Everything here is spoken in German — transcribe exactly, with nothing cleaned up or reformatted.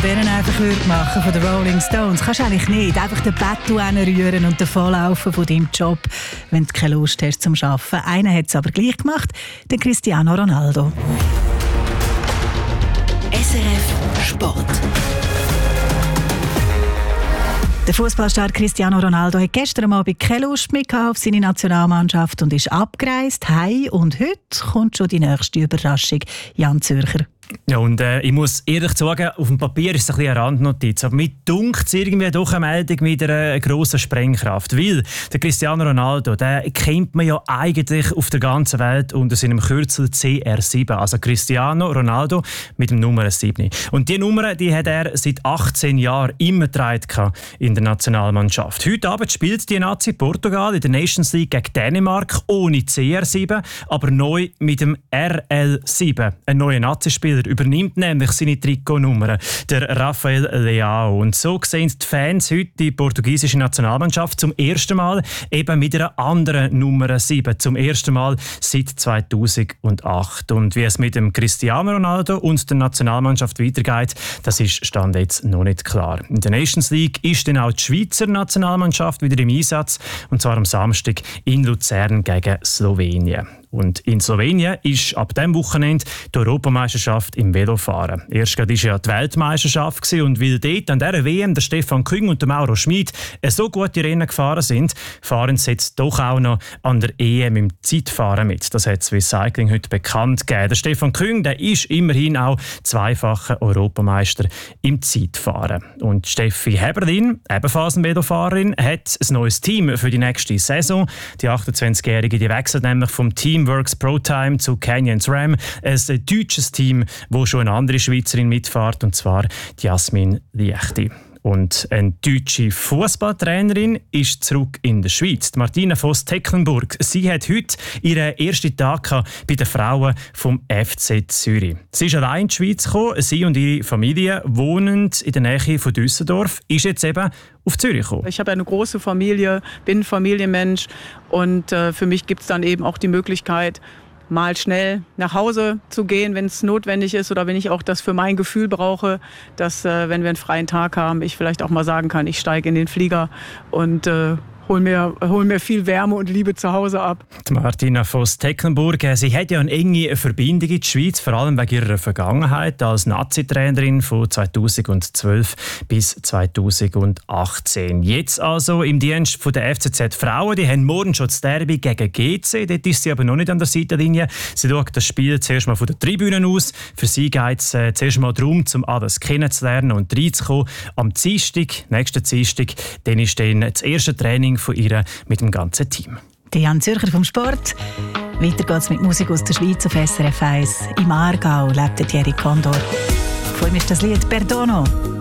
denen einfach würde machen von den Rolling Stones, kannst du eigentlich nicht. Einfach den Bettu rühren und davonlaufen von deinem Job, wenn du keine Lust hast zum Arbeiten. Einer hat es aber gleich gemacht, der Cristiano Ronaldo. S R F Sport. Der Fußballstar Cristiano Ronaldo hat gestern Abend keine Lust mehr auf seine Nationalmannschaft und ist abgereist, heim. Und heute kommt schon die nächste Überraschung. Jan Zürcher. Ja, und äh, ich muss ehrlich sagen, auf dem Papier ist es ein bisschen eine Randnotiz. Aber mir dunkt es irgendwie doch eine Meldung mit einer grossen Sprengkraft. Weil der Cristiano Ronaldo, den kennt man ja eigentlich auf der ganzen Welt unter seinem Kürzel C R sieben. Also Cristiano Ronaldo mit dem Nummer sieben. Und diese Nummer die hat er seit achtzehn Jahren immer getragen in der Nationalmannschaft. Heute Abend spielt die Nazi Portugal in der Nations League gegen Dänemark ohne C R sieben, aber neu mit dem R L sieben. Ein neuer Nazi-Spieler übernimmt nämlich seine Trikotnummer, der Rafael Leao. Und so sehen die Fans heute die portugiesische Nationalmannschaft zum ersten Mal eben mit einer anderen Nummer sieben. Zum ersten Mal seit zweitausendacht. Und wie es mit dem Cristiano Ronaldo und der Nationalmannschaft weitergeht, das ist Stand jetzt noch nicht klar. In der Nations League ist dann auch die Schweizer Nationalmannschaft wieder im Einsatz, und zwar am Samstag in Luzern gegen Slowenien. Und in Slowenien ist ab diesem Wochenende die Europameisterschaft im Velofahren. Erst gerade war ja die Weltmeisterschaft gewesen, und weil dort an dieser W M der Stefan Küng und der Mauro Schmid so gute Rennen gefahren sind, fahren sie jetzt doch auch noch an der E M im Zeitfahren mit. Das hat Swiss Cycling heute bekannt gegeben. Der Stefan Küng, der ist immerhin auch zweifacher Europameister im Zeitfahren. Und Steffi Heberlin, ebenfalls eine Velofahrerin, hat ein neues Team für die nächste Saison. Die achtundzwanzigjährige die wechselt nämlich vom Team Works ProTime zu Canyons Ram, ein deutsches Team, wo schon eine andere Schweizerin mitfährt, und zwar die Jasmin Liechti. Und eine deutsche Fußballtrainerin ist zurück in der Schweiz. Martina Voss-Tecklenburg. Sie hat heute ihren ersten Tag bei den Frauen vom F C Zürich. Sie ist allein in die Schweiz gekommen. Sie und ihre Familie wohnen in der Nähe von Düsseldorf. Ist jetzt eben auf Zürich gekommen. Ich habe eine große Familie, bin ein Familienmensch, und äh, für mich gibt es dann eben auch die Möglichkeit, mal schnell nach Hause zu gehen, wenn es notwendig ist, oder wenn ich auch das für mein Gefühl brauche, dass, äh, wenn wir einen freien Tag haben, ich vielleicht auch mal sagen kann, ich steige in den Flieger und äh, hol mir, hol mir viel Wärme und Liebe zu Hause ab. Die Martina Voss-Tecklenburg, sie hat ja eine enge Verbindung in die Schweiz, vor allem wegen ihrer Vergangenheit als Nazi-Trainerin von zweitausendzwölf bis zweitausendachtzehn. Jetzt also im Dienst von der F C Z Frauen. Die haben morgen schon das Derby gegen G C. Dort ist sie aber noch nicht an der Seitenlinie. Sie schaut das Spiel zuerst mal von der Tribüne aus. Für sie geht es äh, zuerst mal darum, um alles kennenzulernen und reinzukommen. Am Dienstag, nächsten Dienstag, dann ist dann das erste Training von ihr mit dem ganzen Team. Die Jan Zürcher vom Sport. Weiter geht's mit Musik aus der Schweiz auf S R F eins. Im Aargau lebt Thierry Condor. Vor allem ist das Lied «Perdono».